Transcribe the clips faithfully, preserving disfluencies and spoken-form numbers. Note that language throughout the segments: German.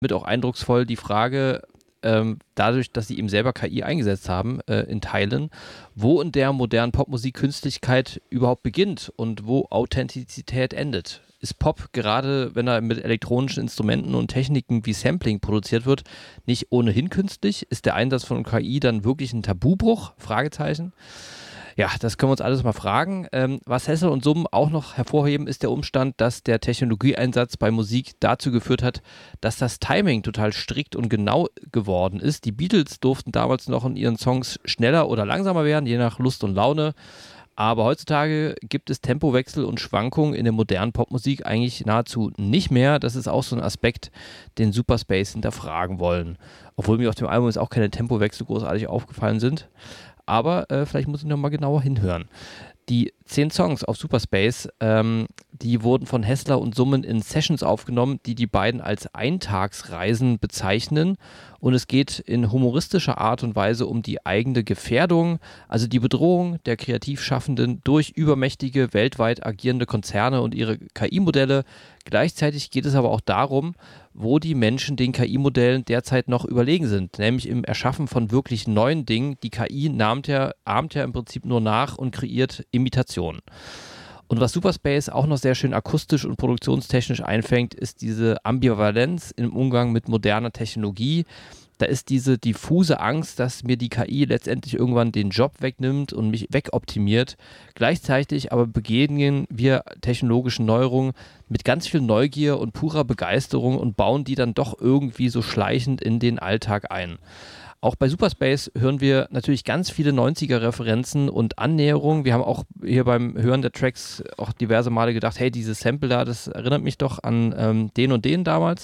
mit auch eindrucksvoll die Frage, ähm, dadurch, dass sie eben selber K I eingesetzt haben, äh, in Teilen, wo in der modernen Popmusik Künstlichkeit überhaupt beginnt und wo Authentizität endet. Ist Pop, gerade wenn er mit elektronischen Instrumenten und Techniken wie Sampling produziert wird, nicht ohnehin künstlich? Ist der Einsatz von K I dann wirklich ein Tabubruch? Fragezeichen. Ja, das können wir uns alles mal fragen. Ähm, was Hessel und Summen auch noch hervorheben, ist der Umstand, dass der Technologieeinsatz bei Musik dazu geführt hat, dass das Timing total strikt und genau geworden ist. Die Beatles durften damals noch in ihren Songs schneller oder langsamer werden, je nach Lust und Laune. Aber heutzutage gibt es Tempowechsel und Schwankungen in der modernen Popmusik eigentlich nahezu nicht mehr. Das ist auch so ein Aspekt, den Superspace hinterfragen wollen. Obwohl mir auf dem Album jetzt auch keine Tempowechsel großartig aufgefallen sind. Aber äh, vielleicht muss ich noch mal genauer hinhören. Die zehn Songs auf Superspace, ähm, die wurden von Hessler und Summen in Sessions aufgenommen, die die beiden als Eintagsreisen bezeichnen. Und es geht in humoristischer Art und Weise um die eigene Gefährdung, also die Bedrohung der Kreativschaffenden durch übermächtige, weltweit agierende Konzerne und ihre K I-Modelle. Gleichzeitig geht es aber auch darum, wo die Menschen den K I-Modellen derzeit noch überlegen sind, nämlich im Erschaffen von wirklich neuen Dingen. Die K I ahmt ja, ahmt ja im Prinzip nur nach und kreiert Imitationen. Und was Superspace auch noch sehr schön akustisch und produktionstechnisch einfängt, ist diese Ambivalenz im Umgang mit moderner Technologie. Da ist diese diffuse Angst, dass mir die K I letztendlich irgendwann den Job wegnimmt und mich wegoptimiert. Gleichzeitig aber begegnen wir technologischen Neuerungen mit ganz viel Neugier und purer Begeisterung und bauen die dann doch irgendwie so schleichend in den Alltag ein. Auch bei Superspace hören wir natürlich ganz viele neunziger-Referenzen und Annäherungen. Wir haben auch hier beim Hören der Tracks auch diverse Male gedacht, hey, dieses Sample da, das erinnert mich doch an ähm, den und den damals.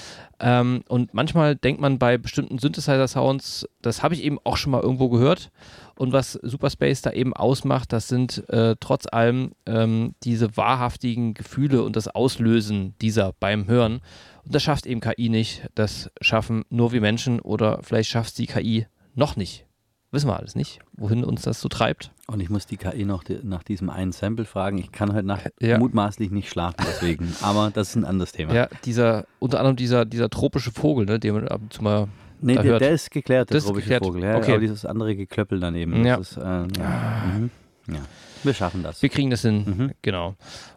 Ähm, und manchmal denkt man bei bestimmten Synthesizer-Sounds, das habe ich eben auch schon mal irgendwo gehört. Und was Superspace da eben ausmacht, das sind äh, trotz allem ähm, diese wahrhaftigen Gefühle und das Auslösen dieser beim Hören. Und das schafft eben K I nicht. Das schaffen nur wir Menschen oder vielleicht schafft es die K I noch nicht. Wissen wir alles nicht, wohin uns das so treibt. Und ich muss die K I noch die, nach diesem einen Sample fragen. Ich kann heute Nacht ja. mutmaßlich nicht schlafen deswegen. Aber das ist ein anderes Thema. Ja, dieser, unter anderem dieser, dieser tropische Vogel, ne, den man ab und zu mal Nee, der, hört. der ist geklärt, der das tropische geklärt. Vogel. Ja, okay. Aber dieses andere Geklöppel daneben. Ja. Das ist, äh, ja. Mhm. ja. Wir schaffen das. Wir kriegen das hin, Mhm. genau.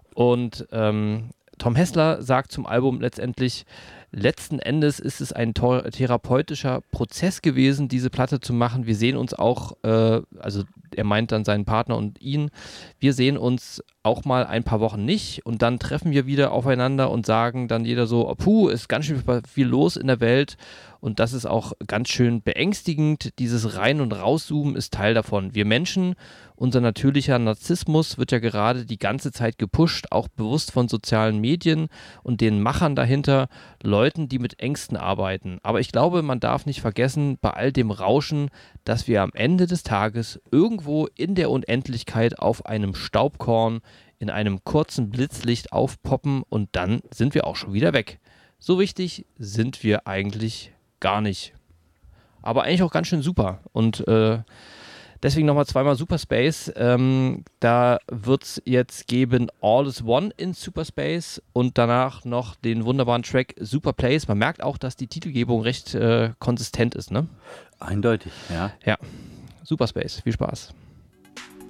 Und ähm, Tom Hessler sagt zum Album letztendlich, letzten Endes ist es ein thera- therapeutischer Prozess gewesen, diese Platte zu machen. Wir sehen uns auch, äh, also er meint dann seinen Partner und ihn, wir sehen uns auch mal ein paar Wochen nicht und dann treffen wir wieder aufeinander und sagen dann jeder so, oh, puh, ist ganz schön viel los in der Welt und das ist auch ganz schön beängstigend. Dieses Rein- und Rauszoomen ist Teil davon. Wir Menschen, unser natürlicher Narzissmus wird ja gerade die ganze Zeit gepusht, auch bewusst von sozialen Medien und den Machern dahinter, Leuten, die mit Ängsten arbeiten. Aber ich glaube, man darf nicht vergessen, bei all dem Rauschen, dass wir am Ende des Tages irgendwo in der Unendlichkeit auf einem Staubkorn in einem kurzen Blitzlicht aufpoppen und dann sind wir auch schon wieder weg. So wichtig sind wir eigentlich gar nicht. Aber eigentlich auch ganz schön super. Und äh, deswegen nochmal zweimal Superspace. Ähm, da wird es jetzt geben All is One in Superspace und danach noch den wunderbaren Track Super Place. Man merkt auch, dass die Titelgebung recht äh, konsistent ist, ne? Eindeutig, ja. Ja. Superspace. Viel Spaß.